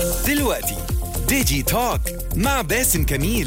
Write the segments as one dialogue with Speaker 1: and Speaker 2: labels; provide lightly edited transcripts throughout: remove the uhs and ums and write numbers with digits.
Speaker 1: دلوقتي ديجي توك مع باسم كميل.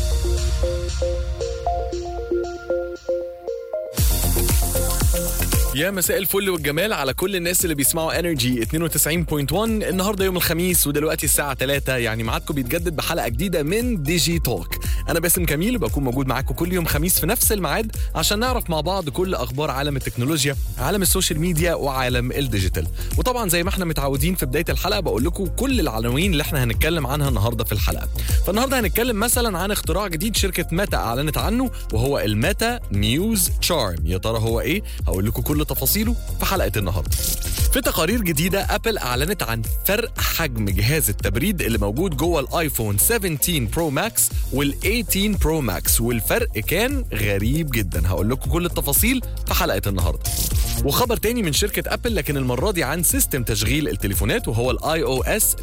Speaker 2: يا مساء الفل والجمال على كل الناس اللي بيسمعوا انرجي 92.1. النهارده يوم الخميس ودلوقتي الساعه 3، يعني ميعادكم بيتجدد بحلقه جديده من ديجي توك. انا باسم كميل وبكون موجود معاكم كل يوم خميس في نفس الميعاد عشان نعرف مع بعض كل اخبار عالم التكنولوجيا، عالم السوشيال ميديا وعالم الديجيتال. وطبعا زي ما احنا متعودين في بدايه الحلقه بقول لكم كل العناوين اللي احنا هنتكلم عنها النهارده في الحلقه. فالنهارده هنتكلم مثلا عن اختراع جديد شركه ميتا اعلنت عنه وهو الميتا ميوز تشارم. يا ترى هو ايه؟ هقول لكم كل تفاصيله في حلقه النهارده. في تقارير جديده ابل اعلنت عن فرق حجم جهاز التبريد اللي موجود جوه الايفون 17 برو ماكس وال18 برو ماكس، والفرق كان غريب جدا. هقول لكم كل التفاصيل في حلقه النهارده. وخبر تاني من شركة أبل لكن المرة دي عن سيستم تشغيل التليفونات وهو ال iOS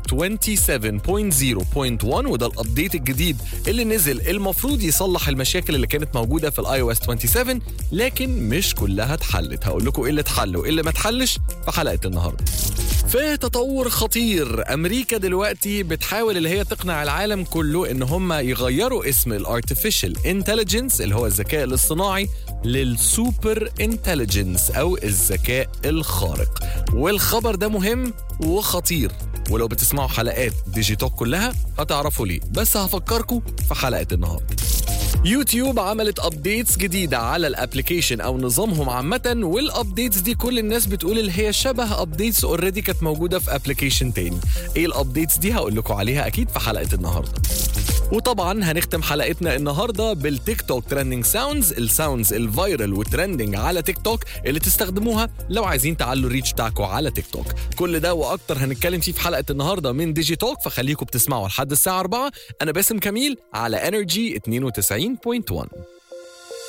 Speaker 2: 27.0.1، وده الأبديت الجديد اللي نزل المفروض يصلح المشاكل اللي كانت موجودة في ال iOS 27، لكن مش كلها اتحلت. هقول لكم ايه اللي اتحل وايه اللي ما اتحلش في حلقة النهاردة. في تطور خطير، أمريكا دلوقتي بتحاول اللي هي تقنع العالم كله إن هم يغيروا اسم الارتفيشال انتليجنس اللي هو الذكاء الاصطناعي للسوبر انتليجنس أو الذكاء الخارق. والخبر ده مهم وخطير، ولو بتسمعوا حلقات ديجيتوك كلها هتعرفوا ليه، بس هفكركم في حلقة النهاردة. يوتيوب عملت ابديتس جديدة على الابليكيشن او نظامهم عامة، والابديتس دي كل الناس بتقول اللي هي شبه ابديتس اوريدي كانت موجودة في ابليكيشن تاني. ايه الابديتس دي؟ هقول لكم عليها اكيد في حلقة النهاردة. وطبعا هنختم حلقتنا النهارده بالتيك توك ترندنج ساوندز، الساوندز الفايرال والترندنج على تيك توك اللي تستخدموها لو عايزين تعلوا الريتش بتاعكم على تيك توك. كل ده واكتر هنتكلم فيه في حلقه النهارده من ديجي توك، فخليكم بتسمعوا لحد الساعه 4. انا باسم كميل على انرجي 92.1.